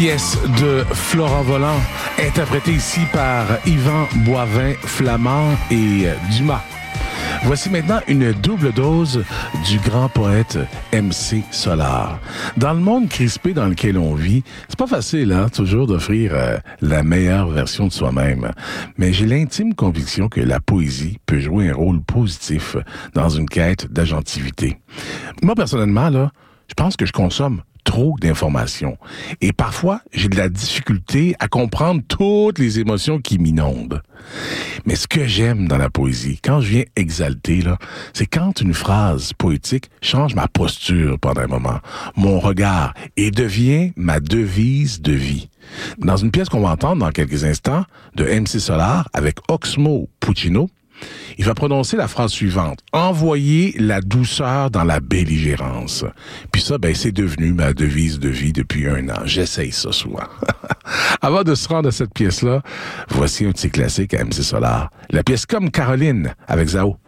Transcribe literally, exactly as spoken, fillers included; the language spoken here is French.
pièce de Florent Volant, interprétée ici par Yvan Boivin-Flamand et Dumas. Voici maintenant une double dose du grand poète M C Solar. Dans le monde crispé dans lequel on vit, c'est pas facile, hein, toujours d'offrir euh, la meilleure version de soi-même. Mais j'ai l'intime conviction que la poésie peut jouer un rôle positif dans une quête d'agentivité. Moi, personnellement, là, je pense que je consomme trop d'informations. Et parfois, j'ai de la difficulté à comprendre toutes les émotions qui m'inondent. Mais ce que j'aime dans la poésie, quand je viens exalter, là, c'est quand une phrase poétique change ma posture pendant un moment, mon regard, et devient ma devise de vie. Dans une pièce qu'on va entendre dans quelques instants, de M C Solar, avec Oxmo Puccino, il va prononcer la phrase suivante. « Envoyer la douceur dans la belligérance. » Puis ça, ben, c'est devenu ma devise de vie depuis un an. J'essaye ça souvent. Avant de se rendre à cette pièce-là, voici un petit classique à M C Solar. La pièce Comme Caroline, avec Zao.